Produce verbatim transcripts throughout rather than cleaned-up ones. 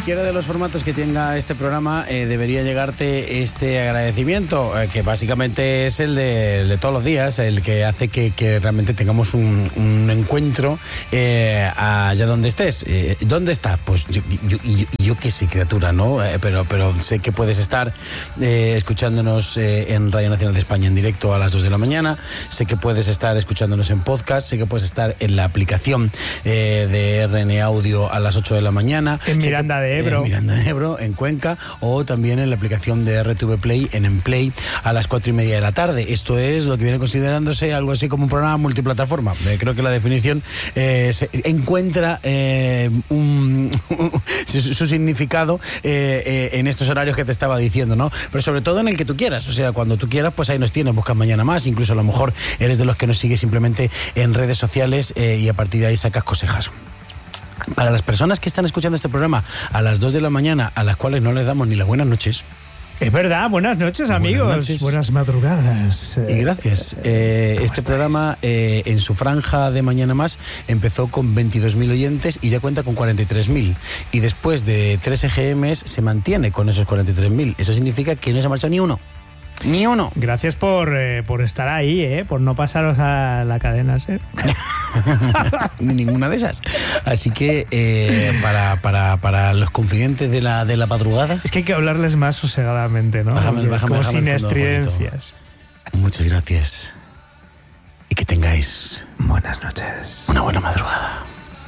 cualquiera de los formatos que tenga este programa eh, debería llegarte este agradecimiento, eh, que básicamente es el de, el de todos los días, el que hace que, que realmente tengamos un, un encuentro eh, allá donde estés. Eh, ¿Dónde estás? Pues yo, yo, yo, yo qué sé, criatura, ¿no? Eh, pero, pero sé que puedes estar eh, escuchándonos eh, en Radio Nacional de España en directo a las dos de la mañana, sé que puedes estar escuchándonos en podcast, sé que puedes estar en la aplicación eh, de R N Audio a las ocho de la mañana. En Miranda de Ebro. En Miranda de Ebro, en Cuenca, o también en la aplicación de R T V Play, en En Play, a las cuatro y media de la tarde. Esto es lo que viene considerándose algo así como un programa multiplataforma. Eh, creo que la definición eh, se encuentra eh, un, su, su significado eh, eh, en estos horarios que te estaba diciendo, ¿no? Pero sobre todo en el que tú quieras. O sea, cuando tú quieras, pues ahí nos tienes, buscas Mañana Más. Incluso a lo mejor eres de los que nos sigue simplemente en redes sociales eh, y a partir de ahí sacas cosejas. Para las personas que están escuchando este programa a las dos de la mañana, a las cuales no les damos ni las buenas noches. Es verdad, buenas noches, amigos. Buenas noches. Buenas madrugadas. Y gracias. Eh, este estáis? programa, eh, en su franja de Mañana Más, empezó con veintidós mil oyentes y ya cuenta con cuarenta y tres mil. Y después de tres E G Ms se mantiene con esos cuarenta y tres mil. Eso significa que no se ha marchado ni uno. Ni uno. Gracias por, eh, por estar ahí, eh, por no pasaros a la cadena SER. Ni ninguna de esas. Así que eh, para, para, para los confidentes de la, de la madrugada. Es que hay que hablarles más sosegadamente, ¿no? Bájame, Porque bájame, como bájame sin el fondo, estridencias. Muchas gracias. Y que tengáis Buenas noches. una buena madrugada.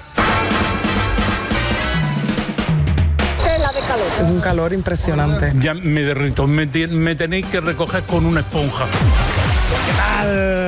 Es un calor impresionante. Ya me derrito, me, me tenéis que recoger con una esponja. ¿Qué tal?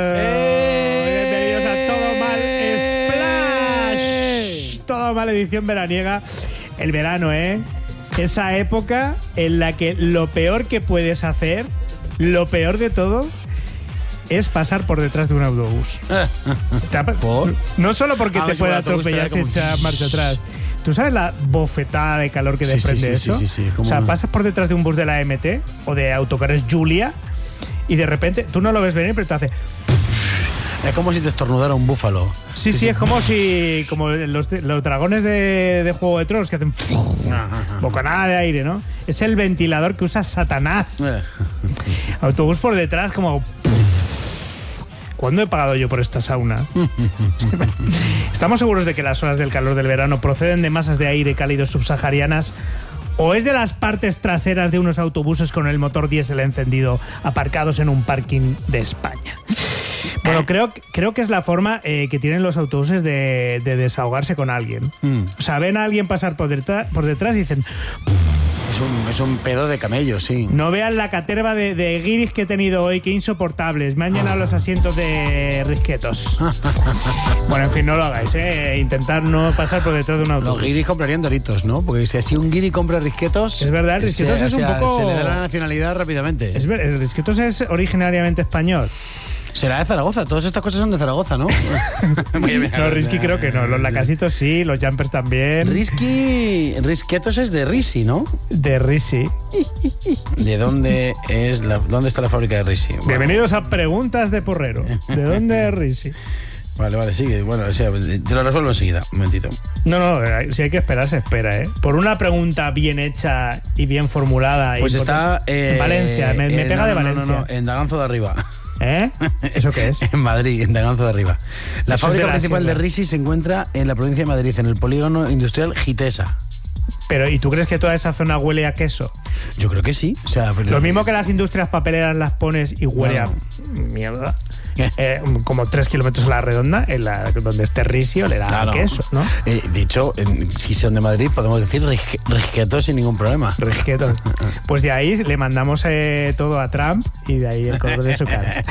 ¡Eh! Bienvenidos a Todo Mal Splash. Todo Mal edición veraniega. El verano, ¿eh? Esa época en la que lo peor que puedes hacer, lo peor de todo, es pasar por detrás de un autobús. ¿Por? No solo porque Ah, te si puede fuera autobús, atropellar si como- echar marcha atrás. ¿Tú sabes la bofetada de calor que Sí, desprende sí, sí, eso? sí, sí, sí, como o sea, una- pasas por detrás de un bus de la M T o de autocares Julia y de repente tú no lo ves venir, pero te hace... Es como si te estornudara un búfalo. Sí, sí, es como si... Como los, los dragones de, de Juego de Tronos que hacen... bocanada de aire, ¿no? Es el ventilador que usa Satanás. Eh. Autobús por detrás como... ¿Cuándo he pagado yo por esta sauna? ¿Estamos seguros de que las olas del calor del verano proceden de masas de aire cálido subsaharianas o es de las partes traseras de unos autobuses con el motor diésel encendido aparcados en un parking de España? Bueno, creo, creo que es la forma eh, que tienen los autobuses de, de desahogarse con alguien. Mm. O sea, ven a alguien pasar por detrás, por detrás y dicen... Es un, es un pedo de camello, sí. No vean la caterva de, de guiris que he tenido hoy, qué insoportables. Me han llenado los asientos de risquetos. Bueno, en fin, no lo hagáis, ¿eh? Intentar no pasar por detrás de un autobús. Los guiris comprarían Doritos, ¿no? Porque si así un guiri compra risquetos... Es verdad, el risquetos se, es un o sea, poco... se le da la nacionalidad rápidamente. Es ver, el risquetos es originariamente español. Será de Zaragoza, todas estas cosas son de Zaragoza, ¿no? No, Risky creo que no. Los lacasitos sí, los jumpers también. Risky, Risquetos es de Risi, ¿no? De Risi. ¿De dónde es la, dónde está la fábrica de Risi? Bueno, Bienvenidos a Preguntas de Porrero. ¿De dónde es Risi? Vale, vale, sigue. Bueno, o sea, te lo resuelvo enseguida. Un momentito. No, no, si hay que esperar, se espera, ¿eh? Por una pregunta bien hecha y bien formulada. Pues y está... Eh, en Valencia, me, me eh, pega no, de no, Valencia. No, no, en Daganzo de Arriba. ¿Eh? ¿Eso qué es? En Madrid, en Daganzo de Arriba. La Eso es fábrica de la principal sierra. de Risi se encuentra en la provincia de Madrid, en el polígono industrial Gitesa. Pero, ¿y tú crees que toda esa zona huele a queso? Yo creo que sí. O sea, pero- Lo mismo que las industrias papeleras las pones y huele Claro. a mierda. Eh, como tres kilómetros a la redonda, en la, donde esté Risio, le da Claro. queso, ¿no? Eh, de hecho, en, si son de Madrid, podemos decir risque- risquetos sin ningún problema. Risquetos. Pues de ahí le mandamos eh, todo a Trump y de ahí el color de su cara.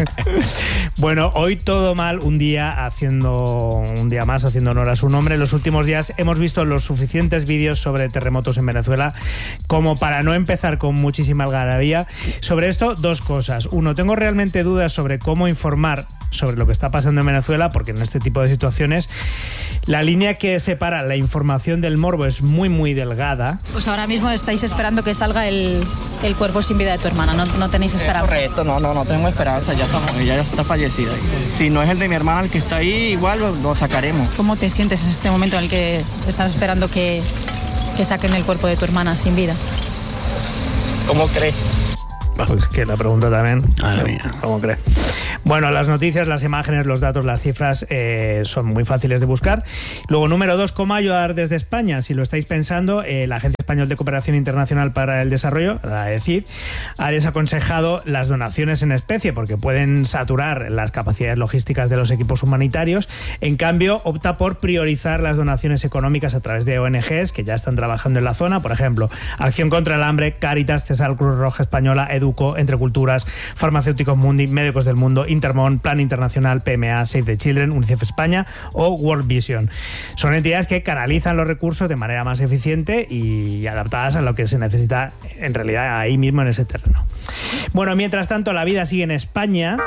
Bueno, hoy todo mal, un día haciendo un día más haciendo honor a su nombre. En los últimos días hemos visto los suficientes vídeos sobre terremotos en Venezuela como para no empezar con muchísima algarabía. Sobre esto, dos cosas. Uno, tengo realmente dudas sobre cómo informar sobre lo que está pasando en Venezuela, porque en este tipo de situaciones la línea que separa la información del morbo es muy, muy delgada. Pues ahora mismo estáis esperando que salga el, el cuerpo sin vida de tu hermana, no, no tenéis esperanza. Correcto, no, no, no tengo esperanza, ya está, ella ya está fallecida. Si no es el de mi hermana el que está ahí, igual lo, lo sacaremos. ¿Cómo te sientes en este momento en el que estás esperando que, que saquen el cuerpo de tu hermana sin vida. ¿Cómo crees? Pues que la pregunta también. Madre mía. ¿Cómo crees? Bueno, las noticias, las imágenes, los datos, las cifras eh, son muy fáciles de buscar. Luego, número dos, ¿cómo ayudar desde España? Si lo estáis pensando, eh, la Agencia Española de Cooperación Internacional para el Desarrollo, la E C I D, ha desaconsejado las donaciones en especie porque pueden saturar las capacidades logísticas de los equipos humanitarios. En cambio, opta por priorizar las donaciones económicas a través de O N Ges que ya están trabajando en la zona. Por ejemplo, Acción contra el Hambre, Cáritas, Cesar, Cruz Roja Española, Educo, Entre Culturas, Farmacéuticos Mundi, Médicos del Mundo, Intermón, Plan Internacional, P M A, Save the Children, UNICEF España o World Vision. Son entidades que canalizan los recursos de manera más eficiente y adaptadas a lo que se necesita en realidad ahí mismo en ese terreno. Bueno, mientras tanto, la vida sigue en España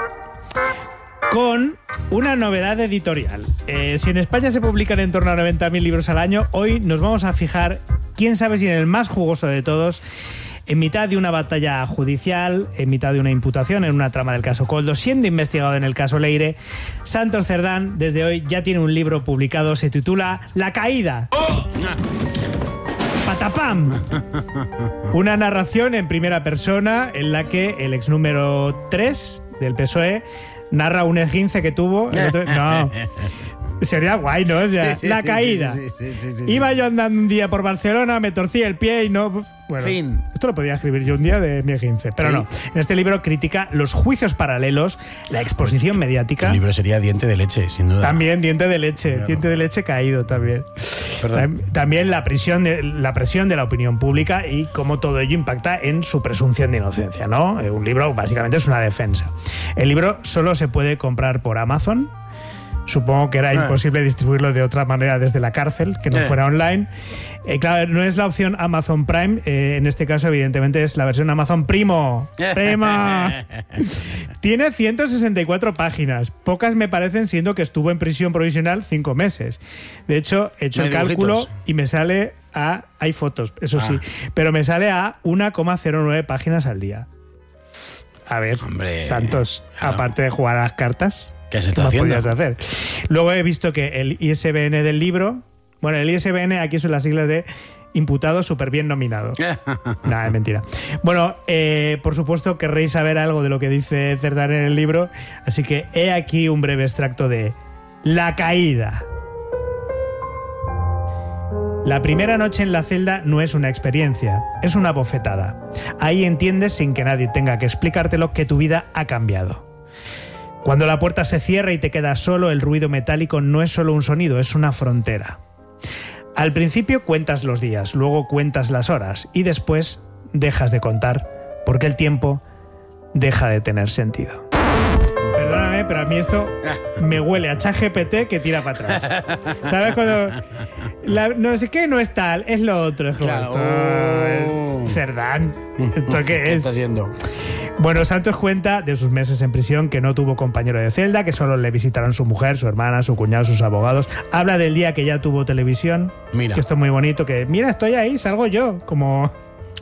con una novedad editorial. Eh, si en España se publican en torno a noventa mil libros al año, hoy nos vamos a fijar, quién sabe si en el más jugoso de todos, en mitad de una batalla judicial, en mitad de una imputación en una trama del caso Koldo, siendo investigado en el caso Leire, Santos Cerdán desde hoy ya tiene un libro publicado, se titula La Caída. ¡Oh! ¡Patapam! Una narración en primera persona en la que el ex número tres del P S O E narra un esguince que tuvo. El otro, no. Sería guay, ¿no? O sea, sí, sí, la caída. Sí, sí, sí, sí, sí, Iba yo andando un día por Barcelona, me torcí el pie y no... Bueno, fin. Esto lo podía escribir yo un día de mi esguince, pero sí. No. En este libro critica los juicios paralelos, la exposición mediática. El libro sería Diente de leche, sin duda. También Diente de leche, claro. Diente de leche caído también. Perdón. También la presión, de, la presión de la opinión pública y cómo todo ello impacta en su presunción de inocencia, ¿no? Un libro básicamente es una defensa. El libro solo se puede comprar por Amazon. Supongo que era imposible distribuirlo de otra manera desde la cárcel, que no eh. fuera online. Eh, claro, no es la opción Amazon Prime, eh, en este caso evidentemente es la versión Amazon Primo. ¡Primo! Tiene ciento sesenta y cuatro páginas, pocas me parecen siendo que estuvo en prisión provisional cinco meses. De hecho, he hecho el cálculo y me sale a... Hay fotos, eso ah. sí, pero me sale a uno coma cero nueve páginas al día. A ver, Hombre, Santos, claro. Aparte de jugar a las cartas... ¿Qué se está haciendo? Podías hacer. Luego he visto que el I S B N del libro... Bueno, el I S B N aquí son las siglas de imputado súper bien nominado. Nada, es mentira. Bueno, eh, por supuesto querréis saber algo de lo que dice Cerdán en el libro, así que he aquí un breve extracto de La Caída. La primera noche en la celda no es una experiencia, es una bofetada. Ahí entiendes, sin que nadie tenga que explicártelo, que tu vida ha cambiado. Cuando la puerta se cierra y te quedas solo, el ruido metálico no es solo un sonido, es una frontera. Al principio cuentas los días, luego cuentas las horas y después dejas de contar, porque el tiempo deja de tener sentido. Perdóname, pero a mí esto me huele a ChatGPT que tira para atrás. ¿Sabes cuando la, no sé qué no es tal, es lo otro? Es claro. Esto, Cerdán. ¿Esto qué es? ¿Qué está haciendo? Bueno, Santos cuenta de sus meses en prisión, que no tuvo compañero de celda, que solo le visitaron su mujer, su hermana, su cuñado, sus abogados. Habla del día que ya tuvo televisión, mira. Que esto es muy bonito, que mira, estoy ahí, salgo yo, como,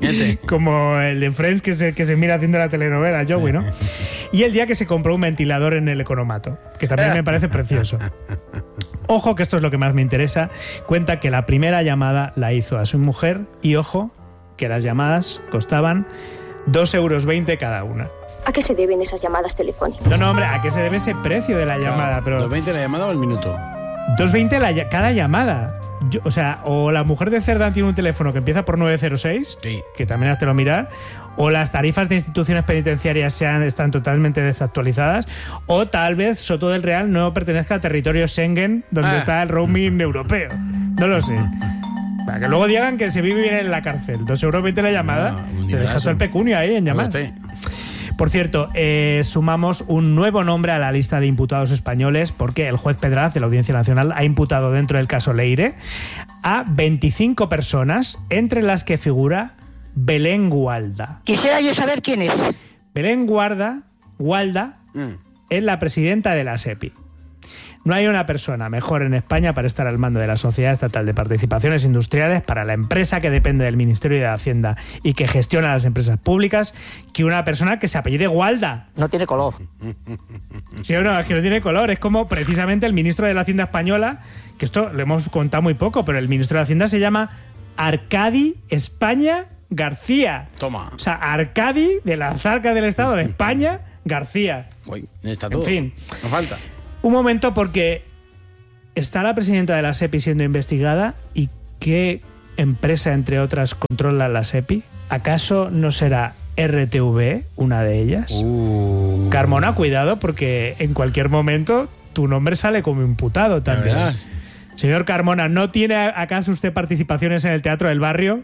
como el de Friends que se, que se mira haciendo la telenovela, Joey, ¿no? Y el día que se compró un ventilador en el Economato, que también me parece precioso. Ojo, que esto es lo que más me interesa, cuenta que la primera llamada la hizo a su mujer y ojo, que las llamadas costaban dos euros veinte cada una. ¿A qué se deben esas llamadas telefónicas? No, no, hombre, ¿a qué se debe ese precio de la claro, llamada? Pero ¿dos veinte la llamada o el minuto? dos veinte la, cada llamada. Yo, o sea, o la mujer de Cerdán tiene un teléfono que empieza por nueve cero seis, sí. Que también hazte lo mirar, o las tarifas de instituciones penitenciarias sean, están totalmente desactualizadas, o tal vez Soto del Real no pertenezca al territorio Schengen, donde ah. está el roaming europeo. No lo sé. Para que luego digan que se vive bien en la cárcel. dos euros veinte la llamada. No, te dejas todo el pecunio ahí en llamar. Por cierto, eh, sumamos un nuevo nombre a la lista de imputados españoles porque el juez Pedraz de la Audiencia Nacional ha imputado dentro del caso Leire a veinticinco personas, entre las que figura Belén Gualda. Quisiera yo saber quién es. Belén Guarda, Gualda mm. es la presidenta de la SEPI. No hay una persona mejor en España para estar al mando de la Sociedad Estatal de Participaciones Industriales, para la empresa que depende del Ministerio de Hacienda y que gestiona las empresas públicas, que una persona que se apellide Gualda. No tiene color. Sí o no, es que no tiene color. Es como precisamente el ministro de la Hacienda española, que esto lo hemos contado muy poco, pero el ministro de la Hacienda se llama Arcadi España García. Toma. O sea, Arcadi de las arcas del Estado de España García. Uy, está todo. En fin. No falta. Un momento, porque está la presidenta de la SEPI siendo investigada. ¿Y qué empresa, entre otras, controla la SEPI? ¿Acaso no será R T V E una de ellas? Uh. Carmona, cuidado, porque en cualquier momento tu nombre sale como imputado también. Verás. Señor Carmona, ¿no tiene acaso usted participaciones en el Teatro del Barrio?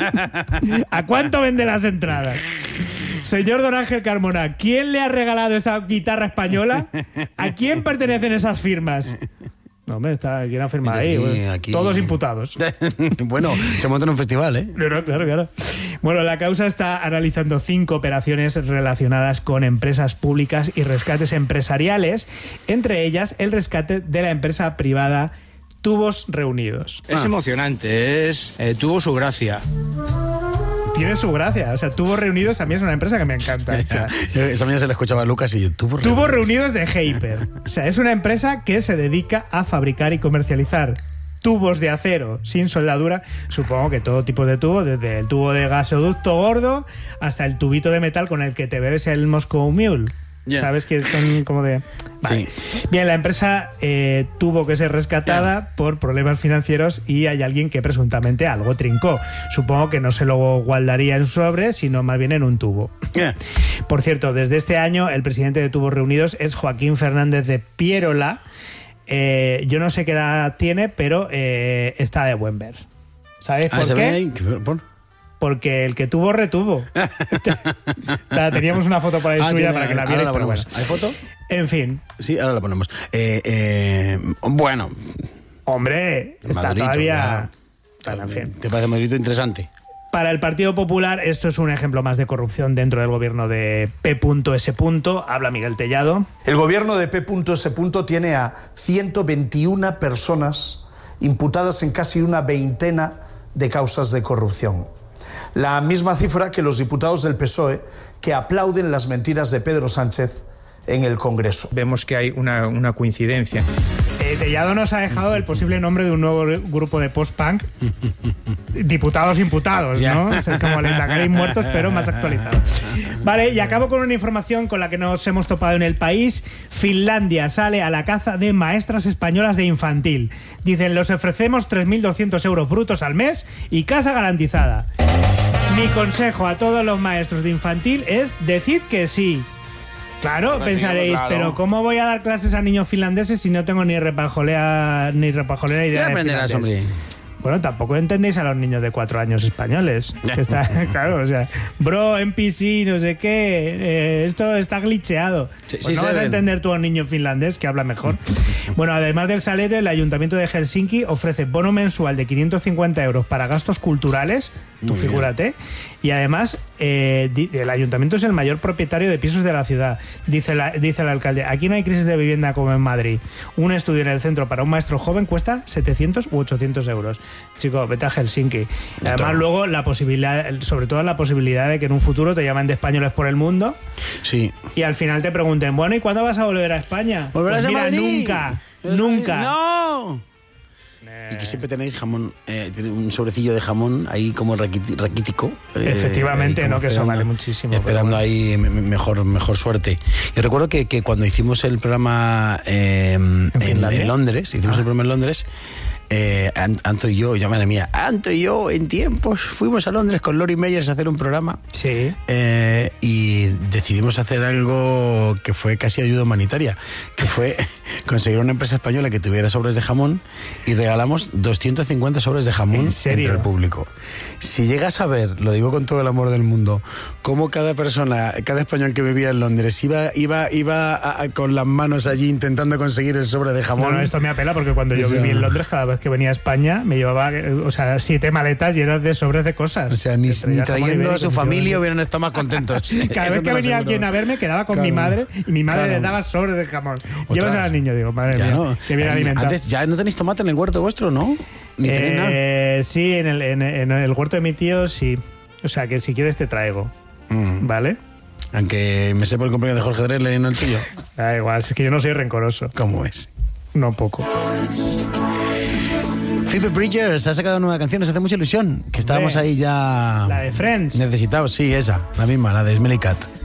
¿A cuánto vende las entradas? Señor Don Ángel Carmona, ¿quién le ha regalado esa guitarra española? ¿A quién pertenecen esas firmas? No, hombre, está quien ha firmado ahí. Aquí, Bueno, aquí. Todos imputados. Bueno, se monta en un festival, ¿eh? Claro, claro, claro. Bueno, la causa está analizando cinco operaciones relacionadas con empresas públicas y rescates empresariales, entre ellas el rescate de la empresa privada Tubos Reunidos. Es Ah. emocionante, es eh, tuvo su gracia. Tiene su gracia. O sea, Tubos Reunidos a mí es una empresa que me encanta. O sea, Esa mañana se le escuchaba a Lucas y yo, ¿tuvo Tubos Reunidos de Hyper. O sea, es una empresa que se dedica a fabricar y comercializar tubos de acero sin soldadura. Supongo que todo tipo de tubo, desde el tubo de gasoducto gordo hasta el tubito de metal con el que te bebes el Moscow Mule. Yeah. ¿Sabes? Que son como de... Vale. Sí. Bien, la empresa eh, tuvo que ser rescatada Yeah. por problemas financieros y hay alguien que presuntamente algo trincó. Supongo que no se lo guardaría en un sobre, sino más bien en un tubo. Yeah. Por cierto, desde este año el presidente de Tubos Reunidos es Joaquín Fernández de Pierola. Eh, yo no sé qué edad tiene, pero eh, está de buen ver. ¿Sabes Ah, por ¿se qué? ve ahí? ¿Por? Porque el que tuvo, retuvo. La- Teníamos una foto por ahí Ah, suya tiene- para que la ahora vierais, la pero ponemos. bueno. ¿Hay foto? En fin. Sí, ahora la ponemos. Eh, eh, bueno. Hombre, está Madurito, todavía... ya. Bueno, en fin. ¿Te parece Madurito interesante? Para el Partido Popular esto es un ejemplo más de corrupción dentro del gobierno de P S. Habla Miguel Tellado. El gobierno de P S. tiene a ciento veintiuna personas imputadas en casi una veintena de causas de corrupción. La misma cifra que los diputados del P S O E que aplauden las mentiras de Pedro Sánchez en el Congreso. Vemos que hay una, una coincidencia. Eh, Tellado nos ha dejado el posible nombre de un nuevo grupo de post-punk. Diputados imputados, ¿no? Es como el Endacari muertos, pero más actualizado. Vale, y acabo con una información con la que nos hemos topado en el país. Finlandia sale a la caza de maestras españolas de infantil. Dicen, los ofrecemos tres mil doscientos euros brutos al mes y casa garantizada. Mi consejo a todos los maestros de infantil es decid que sí. Claro, Ahora pensaréis, sí, claro. pero ¿cómo voy a dar clases a niños finlandeses si no tengo ni repajolea ni repajolera idea Ya de aprenderás, finlandés? hombre. Bueno, tampoco entendéis a los niños de cuatro años españoles. Que está, claro, o sea, bro, N P C, no sé qué, eh, esto está glitcheado. Sí, Pues sí, no se vas a ven. entender tú a un niño finlandés que habla mejor. Bueno, además del salario, el Ayuntamiento de Helsinki ofrece bono mensual de quinientos cincuenta euros para gastos culturales, tú Muy bien. figúrate, y además eh, di- el Ayuntamiento es el mayor propietario de pisos de la ciudad. Dice, la- dice el alcalde, aquí no hay crisis de vivienda como en Madrid. Un estudio en el centro para un maestro joven cuesta setecientos u ochocientos euros. Chico, vete a Helsinki. Y además Toma. luego la posibilidad, sobre todo la posibilidad de que en un futuro te llamen de españoles por el mundo Sí. y al final te pregunten, bueno, ¿y cuándo vas a volver a España? ¿Volverás Pues a mira, Madrid? nunca, ¿Volverás a nunca. Madrid? ¡No! Y que siempre tenéis jamón, eh, tiene un sobrecillo de jamón ahí como raquiti- raquítico. eh, Efectivamente, ahí como no, que eso esperando- vale muchísimo, Esperando pero bueno. ahí me- me- mejor, mejor suerte. Yo recuerdo que, que cuando hicimos el programa eh, en, Finlandia? en Londres, hicimos Ah. el programa en Londres, eh, An- Anto y yo, ya madre mía, Anto y yo en tiempos fuimos a Londres con Lori Meyers a hacer un programa. Sí. Eh, y decidimos hacer algo que fue casi ayuda humanitaria, que fue conseguir una empresa española que tuviera sobres de jamón y regalamos doscientos cincuenta sobres de jamón ¿En serio? entre el público. Si llegas a ver, lo digo con todo el amor del mundo, cómo cada persona, cada español que vivía en Londres iba, iba, iba a- a- con las manos allí intentando conseguir el sobre de jamón. No, no, esto me apela porque cuando yo O sea, viví en Londres, cada vez que venía a España, me llevaba, eh, o sea, siete maletas llenas de sobres de cosas. O sea, ni, Que traía ni jamón trayendo ibérico, a su ni familia todo. hubieran estado más contentos. Cada Eso vez te que lo venía aseguro. alguien a verme, quedaba con Claro. mi madre y mi madre Claro. le daba sobres de jamón. Ostras. Llévaselo al niño, digo, madre Ya mía, no. que bien Ay, alimentado. Antes ya no tenéis tomate en el huerto vuestro, ¿no? Ni tenéis nada. Eh, sí, en el, en, en el huerto de mi tío, sí. O sea, que si quieres te traigo, Mm. ¿vale? Aunque me sé por el compañero de Jorge Drexler y no el tuyo. Da igual, es que yo no soy rencoroso. ¿Cómo es? No poco. Phoebe Bridgers ha sacado nueva canción, nos hace mucha ilusión, que estábamos ahí ya... La de Friends. Necesitados, sí, esa, la misma, la de Smelly Cat.